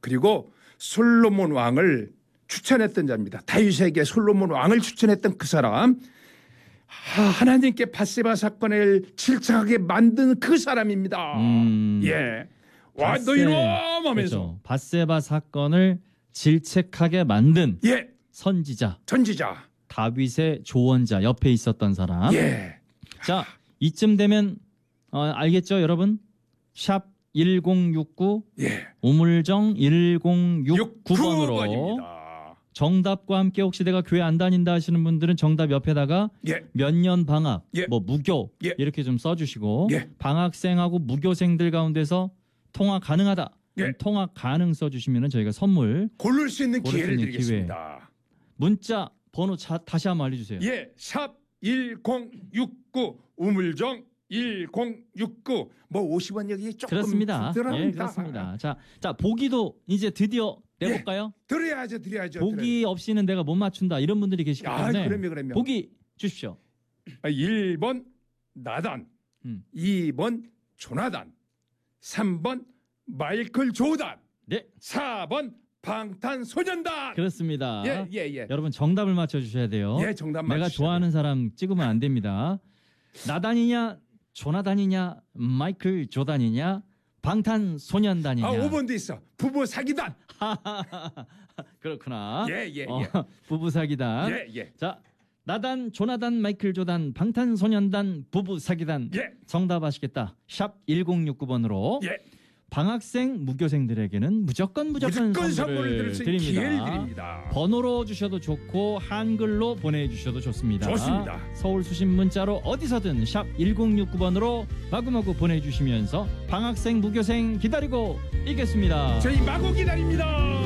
그리고 솔로몬 왕을 추천했던 자입니다. 다윗에게 솔로몬 왕을 추천했던 그 사람, 하나님께 밧세바 사건을 질책하게 만든 그 사람입니다. 예, 와, 너 이놈 하면서 그렇죠. 밧세바 사건을 질책하게 만든 예, 선지자, 전지자, 다윗의 조언자, 옆에 있었던 사람. 예. 자, 이쯤 되면 알겠죠, 여러분? 샵 1069 예. 우물정 1069번으로 69번입니다. 정답과 함께 혹시 내가 교회 안 다닌다 하시는 분들은 정답 옆에다가 예. 몇 년 방학, 예. 뭐 무교 예. 이렇게 좀 써주시고 예. 방학생하고 무교생들 가운데서 통화 가능하다. 예. 통화 가능 써주시면 저희가 선물 고를 수 있는 고를 수 기회를 있는 드리겠습니다. 문자 번호 다시 한번 알려주세요. 예, 샵 1069 우물정 1069 뭐 50원 여기 조금 그렇습니다. 들어갑니다. 예, 그렇습니다. 자 보기도 이제 드디어 내볼까요? 드려야죠. 보기 없이는 내가 못 맞춘다 이런 분들이 계시기 때문에 그러면. 보기 주십시오. 1번 나단, 2번 조나단, 3번 마이클 조단, 네, 4번 방탄소년단. 그렇습니다. 예. 여러분 정답을 맞춰주셔야 돼요. 예, 정답 내가 맞추셔야 좋아하는 사람 찍으면 안 됩니다. 나단이냐 조나단이냐 마이클 조단이냐 방탄소년단이냐. 5번도 있어. 부부 사기단. 그렇구나. 예. 부부 사기단. 예. 자, 나단 조나단 마이클 조단 방탄소년단 부부 사기단. 예. 정답 아시겠다. 샵 1069번으로. 예. 방학생 무교생들에게는 무조건 선물을 드릴 수 있는 기회를 드립니다. 드립니다. 번호로 주셔도 좋고 한글로 보내주셔도 좋습니다. 좋습니다. 서울 수신 문자로 어디서든 샵 1069번으로 마구마구 보내주시면서 방학생 무교생 기다리고 있겠습니다. 저희 마구 기다립니다.